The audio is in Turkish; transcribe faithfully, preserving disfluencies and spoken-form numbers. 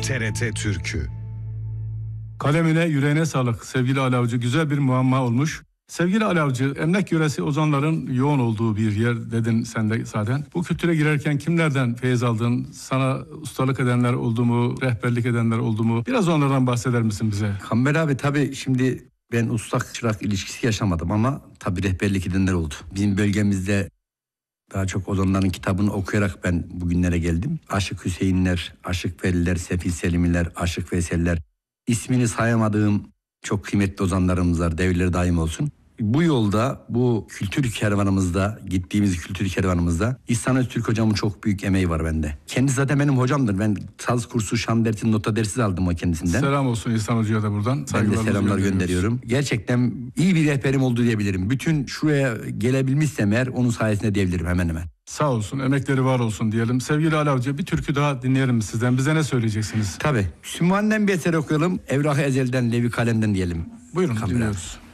T R T Türkü. Kalemine, yüreğine sağlık sevgili Ali Avcı. Güzel bir muamma olmuş. Sevgili Ali Avcı, emlak yöresi ozanların yoğun olduğu bir yer dedin sen de zaten. Bu kültüre girerken kimlerden feyiz aldın? Sana ustalık edenler oldu mu? Rehberlik edenler oldu mu? Biraz onlardan bahseder misin bize? Kamber abi, tabii şimdi ben ustak çırak ilişkisi yaşamadım ama tabii rehberlik edenler oldu. Bizim bölgemizde daha çok ozanların kitabını okuyarak ben bugünlere geldim. Aşık Hüseyinler, Aşık Veliler, Sefil Selimiler, Aşık Veysel'ler, ismini sayamadığım çok kıymetli ozanlarımız var. Devirleri daim olsun. Bu yolda, bu kültür kervanımızda, gittiğimiz kültür kervanımızda İhsan Öztürk hocamın çok büyük emeği var bende. Kendisi zaten benim hocamdır. Ben saz kursu, şan dersi, nota dersi aldım o kendisinden. Selam olsun İhsan Hoca'ya da buradan. Ben de selamlar gönderiyorum. Gerçekten iyi bir rehberim oldu diyebilirim. Bütün şuraya gelebilmişsem eğer onun sayesinde diyebilirim hemen hemen. Sağ olsun, emekleri var olsun diyelim. Sevgili Ali Avcı, bir türkü daha dinleyelim sizden. Bize ne söyleyeceksiniz? Tabii. Sübhane'den bir eser okuyalım. Evrak-ı Ezel'den, Levi Kalem'den diyelim. Buyurun, Kamber dinliyoruz.